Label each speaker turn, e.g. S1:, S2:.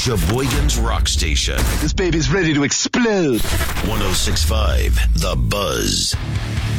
S1: Sheboygan's Rock Station.
S2: This baby's ready to explode.
S1: 106.5 The Buzz.